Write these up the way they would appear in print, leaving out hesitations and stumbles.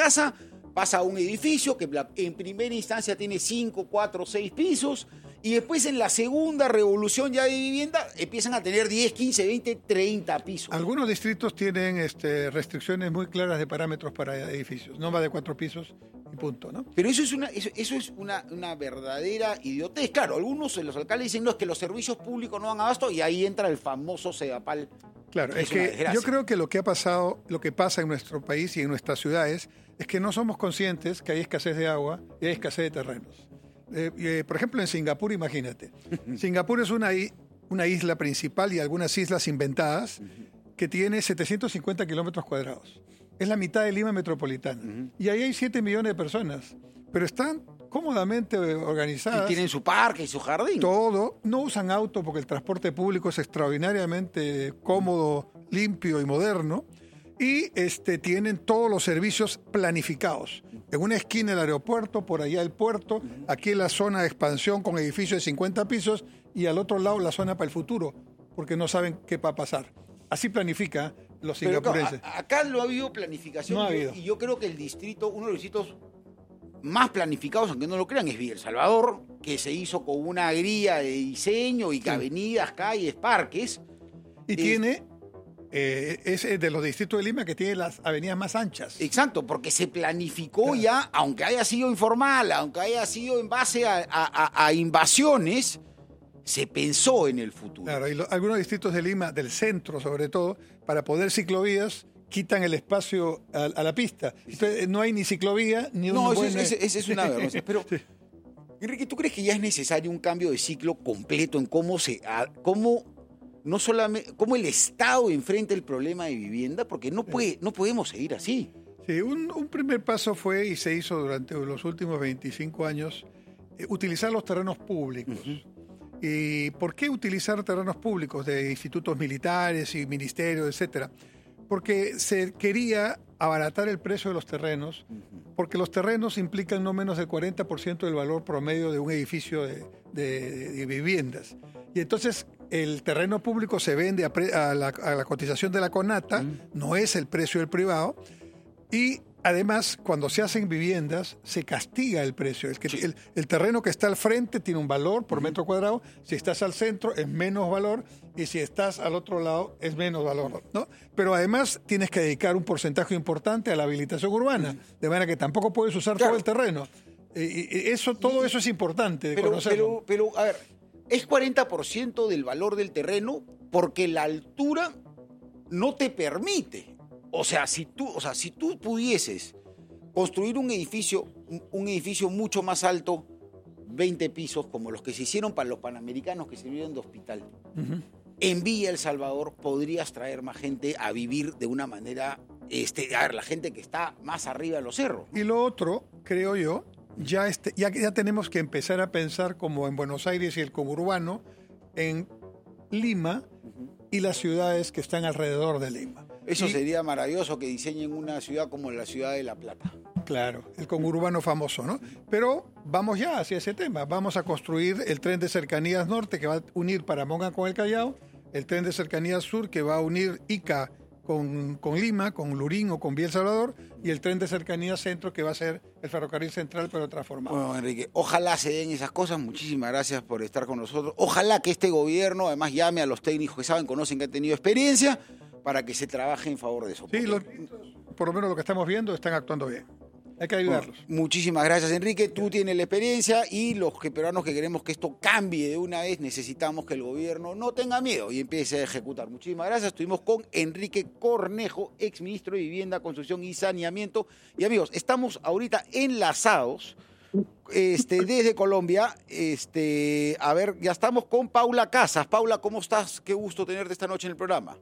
casa, pasa a un edificio que en primera instancia tiene 5, 4, 6 pisos, y después en la segunda revolución ya de vivienda empiezan a tener 10, 15, 20, 30 pisos. Algunos distritos tienen restricciones muy claras de parámetros para edificios, no más de 4 pisos y punto, ¿no? Pero eso es una verdadera idiotez. Claro, algunos de los alcaldes dicen, no, es que los servicios públicos no dan abasto, y ahí entra el famoso Sedapal. Claro, es que yo creo que lo que ha pasado, lo que pasa en nuestro país y en nuestras ciudades, es que no somos conscientes que hay escasez de agua y hay escasez de terrenos. Por ejemplo, en Singapur, imagínate. Singapur es una isla principal y algunas islas inventadas que tiene 750 kilómetros cuadrados. Es la mitad de Lima metropolitana. Y ahí hay 7 millones de personas, pero están cómodamente organizadas. Y tienen su parque y su jardín. Todo. No usan auto porque el transporte público es extraordinariamente cómodo, limpio y moderno. Y tienen todos los servicios planificados. En una esquina el aeropuerto, por allá el puerto, aquí la zona de expansión con edificios de 50 pisos y al otro lado la zona para el futuro, porque no saben qué va a pasar. Así planifica los singapurenses. Claro, acá no ha habido planificación, no ha habido. Y yo creo que uno de los distritos más planificados, aunque no lo crean, es Villa El Salvador, que se hizo con una grilla de diseño y avenidas, calles, parques. Y tiene... es de los distritos de Lima que tiene las avenidas más anchas. Exacto, porque se planificó ya, aunque haya sido informal, aunque haya sido en base a invasiones, se pensó en el futuro. Claro, y algunos distritos de Lima, del centro sobre todo, para poder ciclovías, quitan el espacio a la pista. Entonces no hay ni ciclovía ni un buen... esa es una vergüenza. Pero, sí. Enrique, ¿tú crees que ya es necesario un cambio de ciclo completo en cómo no solamente cómo el Estado enfrenta el problema de vivienda? Porque no podemos seguir así. Sí, un primer paso fue, y se hizo durante los últimos 25 años, utilizar los terrenos públicos. ¿Y por qué utilizar terrenos públicos de institutos militares y ministerios, etcétera? Porque se quería abaratar el precio de los terrenos, porque los terrenos implican no menos del 40% del valor promedio de un edificio de viviendas. Y entonces el terreno público se vende a la cotización de la CONATA, no es el precio del privado, y además cuando se hacen viviendas se castiga el precio. El terreno que está al frente tiene un valor por metro cuadrado, si estás al centro es menos valor y si estás al otro lado es menos valor, ¿no? Pero además tienes que dedicar un porcentaje importante a la habilitación urbana, de manera que tampoco puedes usar todo el terreno. Todo eso es importante de conocerlo. Pero, a ver, es 40% del valor del terreno porque la altura no te permite. O sea, si tú pudieses construir un edificio mucho más alto, 20 pisos, como los que se hicieron para los Panamericanos que sirvieron de hospital, en Villa El Salvador podrías traer más gente a vivir de una manera, la gente que está más arriba de los cerros. Y lo otro, creo yo, ya tenemos que empezar a pensar como en Buenos Aires y el conurbano, en Lima y las ciudades que están alrededor de Lima. Eso sería maravilloso, que diseñen una ciudad como la ciudad de La Plata. Claro, el conurbano famoso, ¿no? Pero vamos ya hacia ese tema. Vamos a construir el tren de cercanías norte que va a unir Paramonga con el Callao, el tren de cercanías sur que va a unir Ica con Lima, con Lurín o con Villa El Salvador, y el tren de cercanías centro que va a ser el ferrocarril central pero transformado. Bueno, Enrique, ojalá se den esas cosas. Muchísimas gracias por estar con nosotros. Ojalá que este gobierno además llame a los técnicos que saben, conocen, que han tenido experiencia, para que se trabaje en favor de eso. Sí, por lo menos lo que estamos viendo, están actuando bien. Hay que ayudarlos. Bueno, muchísimas gracias, Enrique. Tú tienes la experiencia y los peruanos que queremos que esto cambie de una vez, necesitamos que el gobierno no tenga miedo y empiece a ejecutar. Muchísimas gracias. Estuvimos con Enrique Cornejo, exministro de Vivienda, Construcción y Saneamiento. Y amigos, estamos ahorita enlazados desde Colombia. A ver, ya estamos con Paula Casas. Paula, ¿cómo estás? Qué gusto tenerte esta noche en el programa.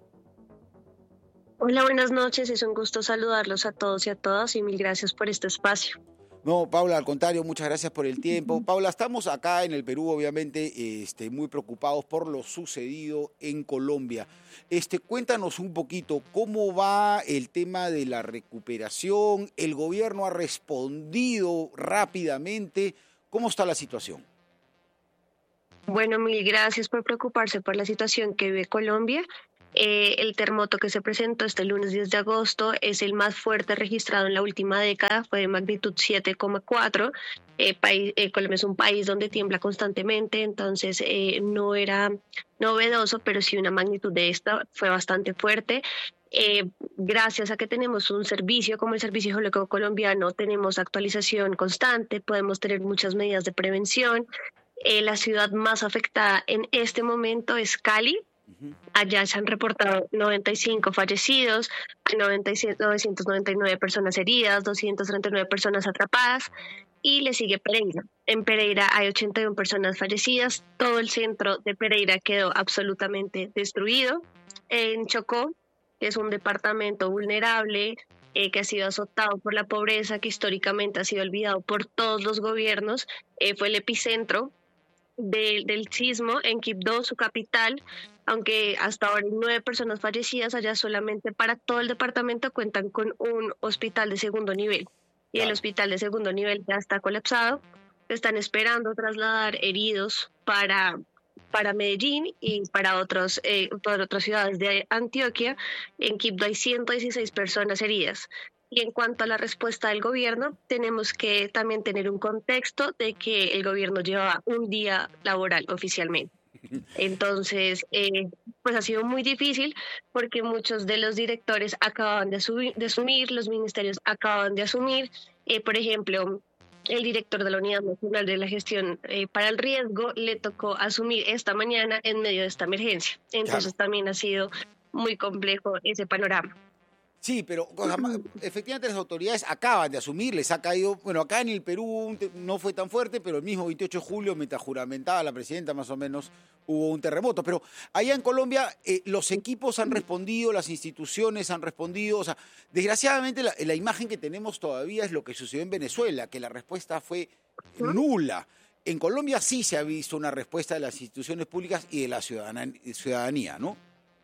Hola, buenas noches. Es un gusto saludarlos a todos y a todas y mil gracias por este espacio. No, Paula, al contrario, muchas gracias por el tiempo. Paula, estamos acá en el Perú, obviamente, muy preocupados por lo sucedido en Colombia. Cuéntanos un poquito cómo va el tema de la recuperación. ¿El gobierno ha respondido rápidamente? ¿Cómo está la situación? Bueno, mil gracias por preocuparse por la situación que vive Colombia. El terremoto que se presentó este lunes 10 de agosto es el más fuerte registrado en la última década, fue de magnitud 7,4. Colombia es un país donde tiembla constantemente, entonces no era novedoso, pero sí una magnitud de esta fue bastante fuerte. Gracias a que tenemos un servicio como el Servicio Geológico Colombiano, tenemos actualización constante, podemos tener muchas medidas de prevención. La ciudad más afectada en este momento es Cali. Allá se han reportado 95 fallecidos, 999 personas heridas, 239 personas atrapadas, y le sigue Pereira. En Pereira hay 81 personas fallecidas, todo el centro de Pereira quedó absolutamente destruido. En Chocó, que es un departamento vulnerable, que ha sido azotado por la pobreza, que históricamente ha sido olvidado por todos los gobiernos, fue el epicentro del sismo en Quibdó, su capital. Aunque hasta ahora hay 9 personas fallecidas, allá solamente para todo el departamento cuentan con un hospital de segundo nivel. Y el hospital de segundo nivel ya está colapsado. Están esperando trasladar heridos para Medellín y para otras ciudades de Antioquia. En Quibdó hay 116 personas heridas. Y en cuanto a la respuesta del gobierno, tenemos que también tener un contexto de que el gobierno lleva un día laboral oficialmente. Entonces, pues ha sido muy difícil porque muchos de los directores acaban de asumir, los ministerios acaban de asumir. Por ejemplo, el director de la Unidad Nacional de la Gestión para el Riesgo le tocó asumir esta mañana en medio de esta emergencia. Entonces también ha sido muy complejo ese panorama. Sí, pero efectivamente las autoridades acaban de asumir, les ha caído, bueno, acá en el Perú no fue tan fuerte, pero el mismo 28 de julio, mientras juramentaba la presidenta más o menos, hubo un terremoto. Pero allá en Colombia los equipos han respondido, las instituciones han respondido, o sea, desgraciadamente la imagen que tenemos todavía es lo que sucedió en Venezuela, que la respuesta fue nula. En Colombia sí se ha visto una respuesta de las instituciones públicas y de la ciudadanía, ¿no?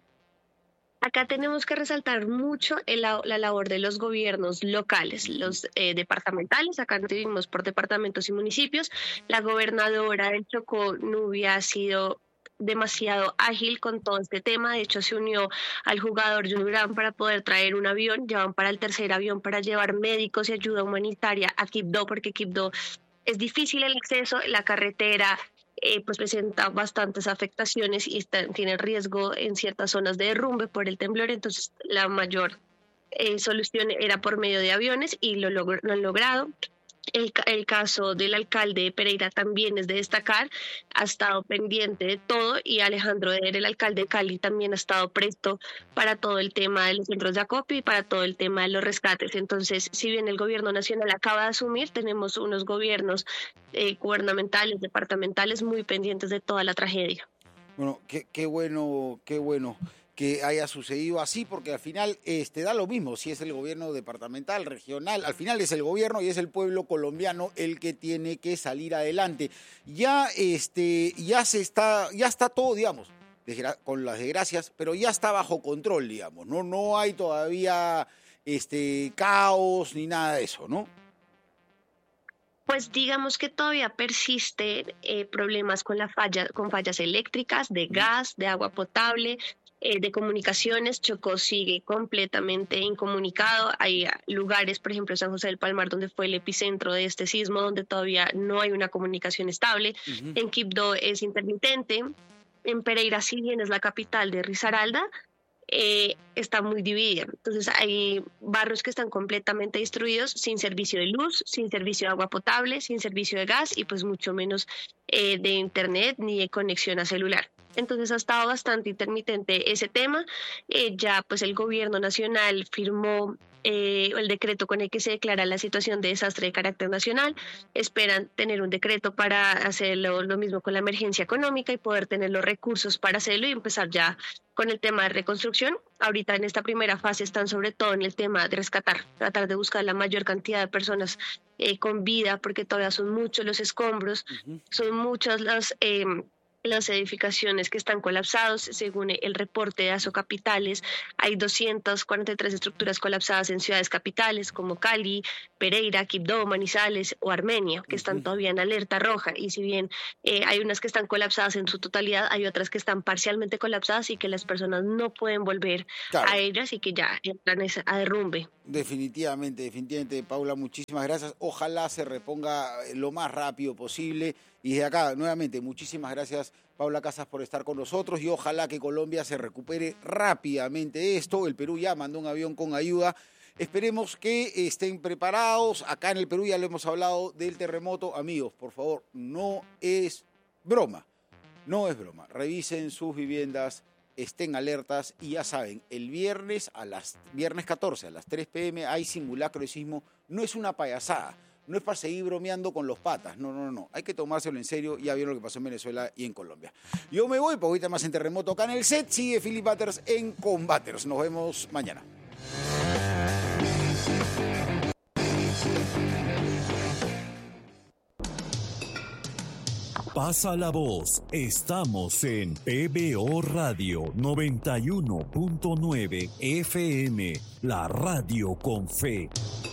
Acá tenemos que resaltar mucho la labor de los gobiernos locales, los departamentales. Acá nos dividimos por departamentos y municipios. La gobernadora del Chocó, Nubia, ha sido demasiado ágil con todo este tema. De hecho, se unió al jugador Yurán para poder traer un avión. Ya van para el tercer avión para llevar médicos y ayuda humanitaria a Quibdó, porque Quibdó es difícil el acceso, la carretera pues presenta bastantes afectaciones y tiene riesgo en ciertas zonas de derrumbe por el temblor. Entonces la mayor solución era por medio de aviones y lo han logrado. El caso del alcalde de Pereira también es de destacar, ha estado pendiente de todo, y Alejandro Eder, el alcalde de Cali, también ha estado presto para todo el tema de los centros de acopio y para todo el tema de los rescates. Entonces, si bien el gobierno nacional acaba de asumir, tenemos unos gobiernos gubernamentales, departamentales, muy pendientes de toda la tragedia. Bueno, qué bueno que haya sucedido así, porque al final da lo mismo si es el gobierno departamental, regional, al final es el gobierno y es el pueblo colombiano el que tiene que salir adelante. Ya está todo, digamos, con las desgracias, pero ya está bajo control, digamos, no hay todavía caos ni nada de eso, ¿no? Pues digamos que todavía persisten problemas con fallas eléctricas, de gas, de agua potable, de comunicaciones. Chocó sigue completamente incomunicado. Hay lugares, por ejemplo, San José del Palmar, donde fue el epicentro de este sismo, donde todavía no hay una comunicación estable. En Quibdó es intermitente. En Pereira, si bien es la capital de Risaralda, está muy dividida. Entonces hay barrios que están completamente destruidos, sin servicio de luz, sin servicio de agua potable, sin servicio de gas y pues mucho menos de internet ni de conexión a celular. Entonces ha estado bastante intermitente ese tema. Ya pues el gobierno nacional firmó el decreto con el que se declara la situación de desastre de carácter nacional. Esperan tener un decreto para hacer lo mismo con la emergencia económica y poder tener los recursos para hacerlo y empezar ya con el tema de reconstrucción. Ahorita en esta primera fase están sobre todo en el tema de rescatar, tratar de buscar la mayor cantidad de personas con vida, porque todavía son muchos los escombros, son muchas las edificaciones que están colapsados. Según el reporte de Asocapitales, hay 243 estructuras colapsadas en ciudades capitales como Cali, Pereira, Quibdó, Manizales o Armenia, que están todavía en alerta roja. Y si bien hay unas que están colapsadas en su totalidad, hay otras que están parcialmente colapsadas y que las personas no pueden volver a ellas y que ya entran a derrumbe. Definitivamente, Paula, muchísimas gracias. Ojalá se reponga lo más rápido posible. Y desde acá, nuevamente, muchísimas gracias, Paula Casas, por estar con nosotros. Y ojalá que Colombia se recupere rápidamente de esto. El Perú ya mandó un avión con ayuda. Esperemos que estén preparados. Acá en el Perú ya lo hemos hablado del terremoto. Amigos, por favor, no es broma. No es broma. Revisen sus viviendas. Estén alertas y ya saben, el viernes 14 a las 3 p.m. hay simulacro de sismo. No es una payasada, no es para seguir bromeando con los patas, no. Hay que tomárselo en serio. Ya vieron lo que pasó en Venezuela y en Colombia. Yo me voy, porque ahorita más en Terremoto acá en el set. Sigue Philip Butters en Combaters. Nos vemos mañana. Pasa la voz, estamos en PBO Radio 91.9 FM, la radio con fe.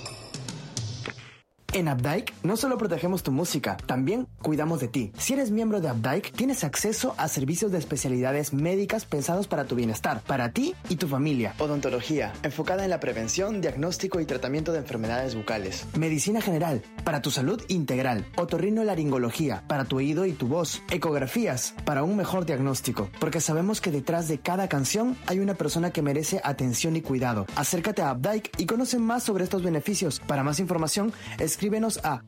En Updike no solo protegemos tu música, también cuidamos de ti. Si eres miembro de Updike, tienes acceso a servicios de especialidades médicas pensados para tu bienestar, para ti y tu familia. Odontología, enfocada en la prevención, diagnóstico y tratamiento de enfermedades bucales. Medicina general, para tu salud integral. Otorrinolaringología, para tu oído y tu voz. Ecografías, para un mejor diagnóstico. Porque sabemos que detrás de cada canción hay una persona que merece atención y cuidado. Acércate a Updike y conoce más sobre estos beneficios. Para más información, escríbenos a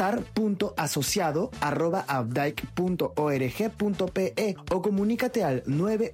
bienestar.asociado@updike.org.pe o comunícate al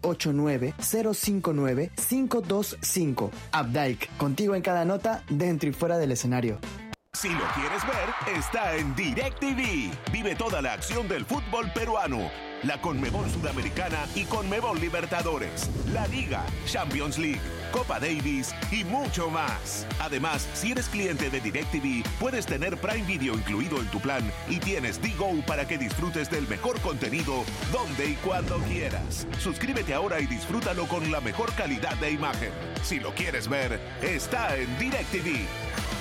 989-059-525. Updike, contigo en cada nota, dentro y fuera del escenario. Si lo quieres ver, está en DirecTV. Vive toda la acción del fútbol peruano, la Conmebol Sudamericana y Conmebol Libertadores, la Liga, Champions League, Copa Davis y mucho más. Además, si eres cliente de DirecTV, puedes tener Prime Video incluido en tu plan y tienes D-Go para que disfrutes del mejor contenido donde y cuando quieras. Suscríbete ahora y disfrútalo con la mejor calidad de imagen. Si lo quieres ver, está en DirecTV.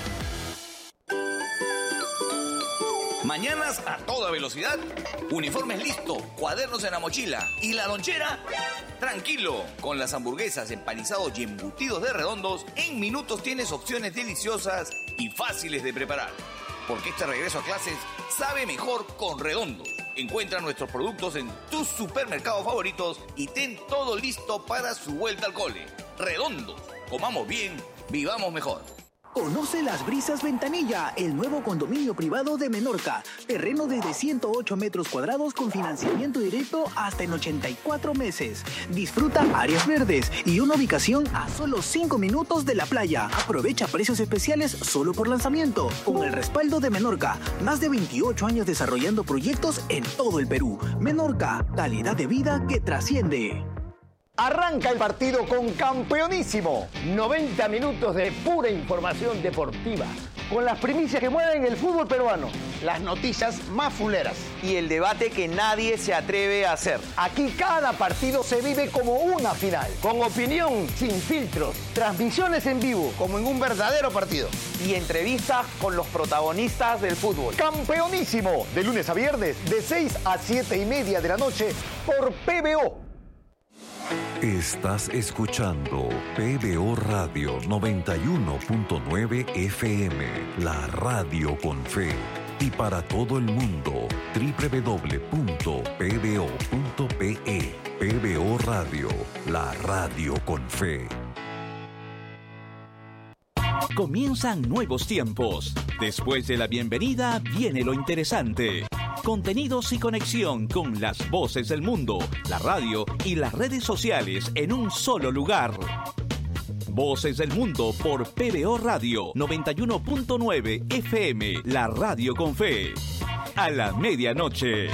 Mañanas a toda velocidad, uniformes listos, cuadernos en la mochila y la lonchera. Tranquilo, con las hamburguesas, empanizados y embutidos de Redondos, en minutos tienes opciones deliciosas y fáciles de preparar. Porque este regreso a clases sabe mejor con Redondos. Encuentra nuestros productos en tus supermercados favoritos y ten todo listo para su vuelta al cole. Redondos, comamos bien, vivamos mejor. Conoce Las Brisas Ventanilla, el nuevo condominio privado de Menorca. Terreno desde 108 metros cuadrados con financiamiento directo hasta en 84 meses. Disfruta áreas verdes y una ubicación a solo 5 minutos de la playa. Aprovecha precios especiales solo por lanzamiento. Con el respaldo de Menorca, más de 28 años desarrollando proyectos en todo el Perú. Menorca, calidad de vida que trasciende. Arranca el partido con Campeonísimo. 90 minutos de pura información deportiva, con las primicias que mueven el fútbol peruano, las noticias más fuleras y el debate que nadie se atreve a hacer. Aquí cada partido se vive como una final, con opinión sin filtros, transmisiones en vivo como en un verdadero partido y entrevistas con los protagonistas del fútbol. Campeonísimo, de lunes a viernes, de 6 a 7:30 de la noche por PBO. Estás escuchando PBO Radio 91.9 FM, la radio con fe. Y para todo el mundo, www.pbo.pe. PBO Radio, la radio con fe. Comienzan nuevos tiempos. Después de la bienvenida viene lo interesante. Contenidos y conexión con las voces del mundo, la radio y las redes sociales en un solo lugar. Voces del Mundo por PBO Radio 91.9 FM, la radio con fe. A la medianoche.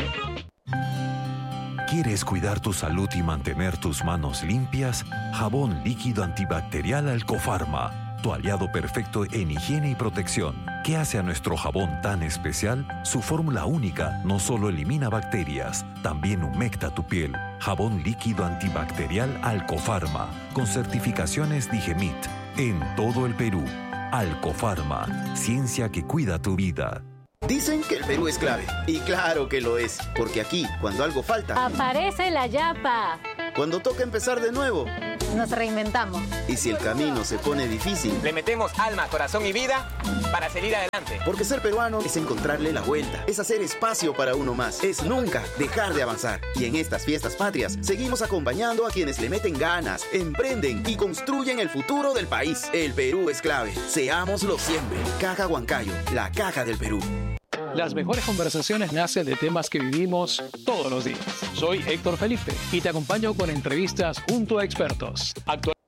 ¿Quieres cuidar tu salud y mantener tus manos limpias? Jabón líquido antibacterial Alcofarma, tu aliado perfecto en higiene y protección. ¿Qué hace a nuestro jabón tan especial? Su fórmula única no solo elimina bacterias, también humecta tu piel. Jabón líquido antibacterial Alcofarma, con certificaciones Digemit, en todo el Perú. Alcofarma, ciencia que cuida tu vida. Dicen que el Perú es clave, y claro que lo es, porque aquí, cuando algo falta, aparece la yapa. Cuando toca empezar de nuevo, nos reinventamos. Y si el camino se pone difícil, le metemos alma, corazón y vida para seguir adelante. Porque ser peruano es encontrarle la vuelta, es hacer espacio para uno más, es nunca dejar de avanzar. Y en estas fiestas patrias, seguimos acompañando a quienes le meten ganas, emprenden y construyen el futuro del país. El Perú es clave, seámoslo siempre. Caja Huancayo, la caja del Perú. Las mejores conversaciones nacen de temas que vivimos todos los días. Soy Héctor Felipe y te acompaño con entrevistas junto a expertos.